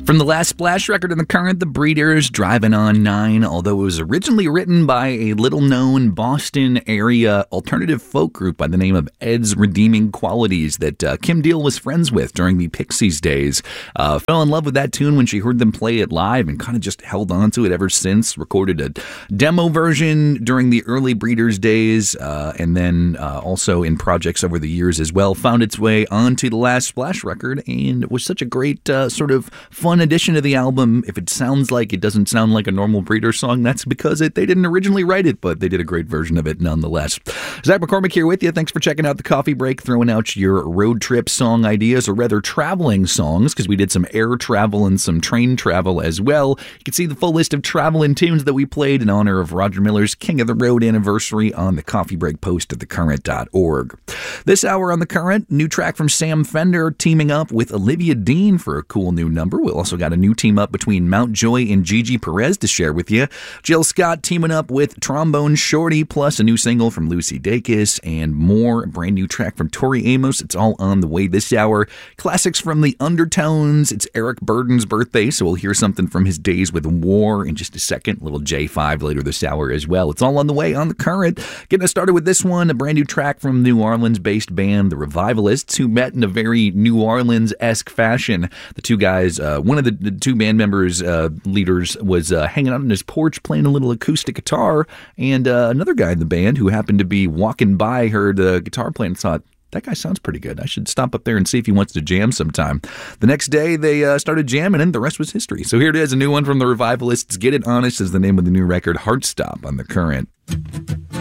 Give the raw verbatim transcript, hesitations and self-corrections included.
From the last Splash record in the current, The Breeders, Driving on nine, although it was originally written by a little-known Boston area alternative folk group by the name of Ed's Redeeming Qualities that uh, Kim Deal was friends with during the Pixies days. Uh, fell in love with that tune when she heard them play it live and kind of just held on to it ever since. Recorded a demo version during the early Breeders days uh, and then uh, also in projects over the years as well. Found its way onto the last Splash record and was such a great uh, sort of fun addition to the album. If it sounds like it doesn't sound like a normal Breeders song, that's because it, they didn't originally write it, but they did a great version of it nonetheless. Zach McCormick here with you. Thanks for checking out the Coffee Break, throwing out your road trip song ideas, or rather traveling songs, because we did some air travel and some train travel as well. You can see the full list of traveling tunes that we played in honor of Roger Miller's King of the Road anniversary on the Coffee Break post at the current dot org. This hour on The Current, new track from Sam Fender teaming up with Olivia Dean for a cool new number. We'll also got a new team up between Mountjoy and Gigi Perez to share with you. Jill Scott teaming up with Trombone Shorty, plus a new single from Lucy Dacus and more. A brand new track from Tori Amos. It's all on the way this hour. Classics from the Undertones. It's Eric Burden's birthday, so we'll hear something from his days with War in just a second. A little J five later this hour as well. It's all on the way on The Current. Getting us started with this one, a brand new track from New Orleans-based band The Revivalists, who met in a very New Orleans-esque fashion. The two guys, uh, one of the, the two band members, uh, leaders, was uh, hanging out on his porch playing a little acoustic guitar, and uh, another guy in the band who happened to be walking by heard the guitar playing and thought, that guy sounds pretty good. I should stop up there and see if he wants to jam sometime. The next day, they uh, started jamming, and the rest was history. So here it is, a new one from The Revivalists. Get It Honest is the name of the new record, Heartstop, on The Current.